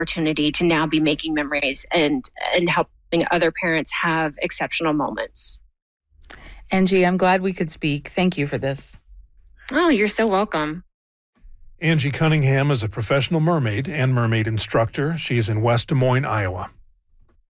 opportunity to now be making memories and helping other parents have exceptional moments. Angie, I'm glad we could speak. Thank you for this. Oh, you're so welcome. Angie Cunningham is a professional mermaid and mermaid instructor. She's in West Des Moines, Iowa.